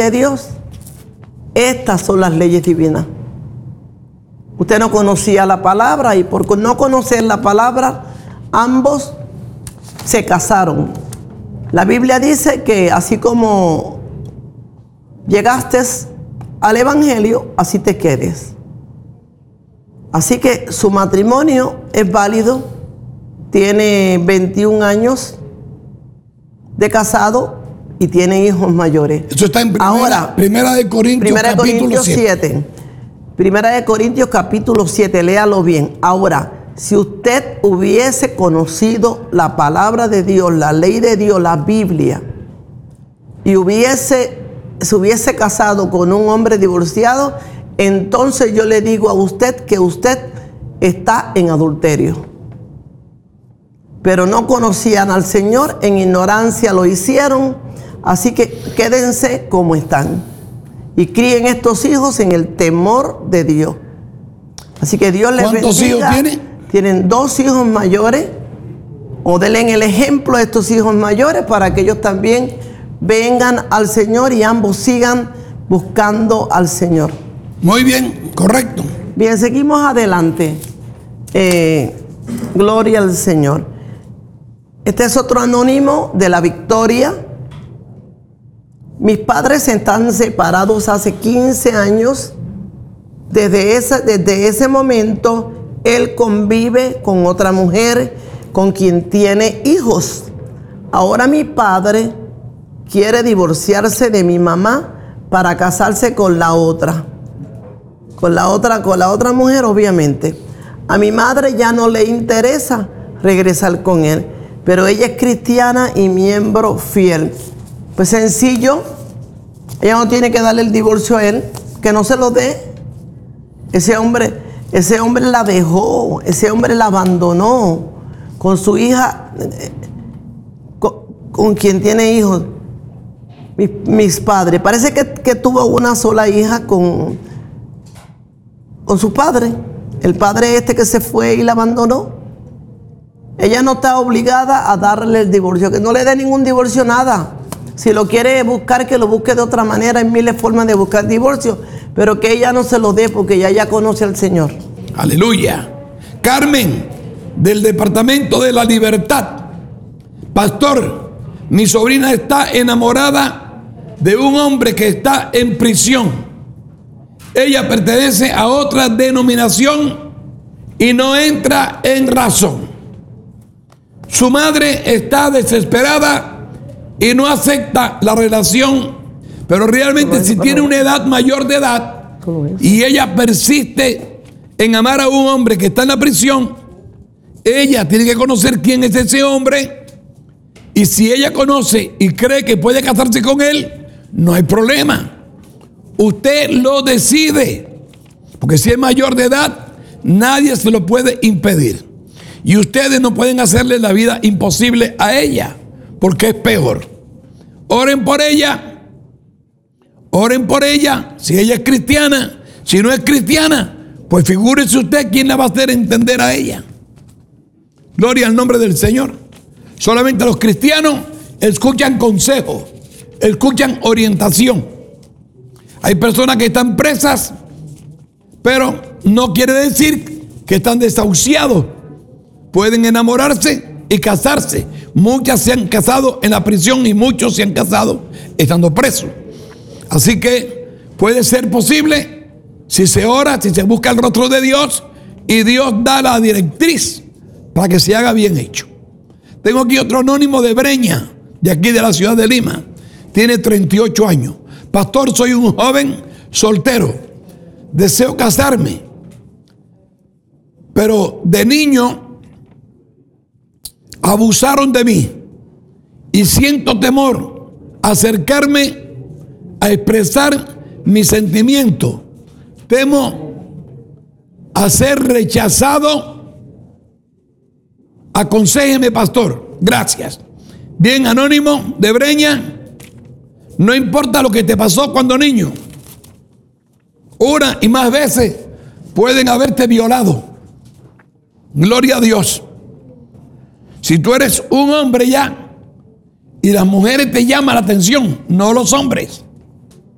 de Dios. Estas son las leyes divinas. Usted no conocía la palabra y por no conocer la palabra, ambos se casaron. La Biblia dice que así como llegaste al Evangelio, así te quedes. Así que su matrimonio es válido. Tiene 21 años de casado y tiene hijos mayores. Eso está en Primera de Corintios, capítulo 7. Primera de Corintios capítulo 7, léalo bien. Ahora, si usted hubiese conocido la palabra de Dios, la ley de Dios, la Biblia, y se hubiese casado con un hombre divorciado, entonces yo le digo a usted que usted está en adulterio. Pero no conocían al Señor, en ignorancia lo hicieron, así que quédense como están y críen estos hijos en el temor de Dios. Así que Dios les bendiga. ¿Cuántos hijos tienen? Tienen 2 hijos mayores, o denle el ejemplo a estos hijos mayores para que ellos también vengan al Señor y ambos sigan buscando al Señor. Muy bien, correcto. Bien, seguimos adelante. Gloria al Señor. Este es otro anónimo de La Victoria. Mis padres están separados hace 15 años. Desde ese momento, él convive con otra mujer con quien tiene hijos. Ahora mi padre quiere divorciarse de mi mamá para casarse con la otra. Con la otra mujer, obviamente. A mi madre ya no le interesa regresar con él, pero ella es cristiana y miembro fiel. Pues sencillo, ella no tiene que darle el divorcio a él, que no se lo dé. Ese hombre la dejó, ese hombre la abandonó con su hija, con quien tiene hijos, mis padres. Parece que tuvo una sola hija con su padre, el padre que se fue y la abandonó. Ella no está obligada a darle el divorcio, que no le dé ningún divorcio, nada. Si lo quiere buscar, que lo busque de otra manera. Hay miles de formas de buscar divorcio, pero que ella no se lo dé porque ella ya conoce al Señor. Aleluya. Carmen, del Departamento de la Libertad. Pastor, mi sobrina está enamorada de un hombre que está en prisión. Ella pertenece a otra denominación y no entra en razón. Su madre está desesperada y no acepta la relación, pero realmente si tiene una edad mayor de edad y ella persiste en amar a un hombre que está en la prisión, ella tiene que conocer quién es ese hombre, y si ella conoce y cree que puede casarse con él, no hay problema. Usted lo decide, porque si es mayor de edad, nadie se lo puede impedir. Y ustedes no pueden hacerle la vida imposible a ella, porque es peor. Oren por ella. Oren por ella. Si ella es cristiana, si no es cristiana, pues figúrese usted quién la va a hacer entender a ella. Gloria al nombre del Señor. Solamente los cristianos escuchan consejo, escuchan orientación. Hay personas que están presas, pero no quiere decir que están desahuciados. Pueden enamorarse y casarse. Muchas se han casado en la prisión y muchos se han casado estando presos. Así que puede ser posible si se ora, si se busca el rostro de Dios y Dios da la directriz para que se haga bien hecho. Tengo aquí otro anónimo de Breña, de aquí de la ciudad de Lima. Tiene 38 años. Pastor, soy un joven soltero. Deseo casarme, pero de niño abusaron de mí y siento temor a acercarme a expresar mis sentimientos. Temo a ser rechazado. Aconséjeme, pastor. Gracias. Bien, anónimo de Breña. No importa lo que te pasó cuando niño. Una y más veces pueden haberte violado. Gloria a Dios. Si tú eres un hombre ya y las mujeres te llaman la atención, no los hombres.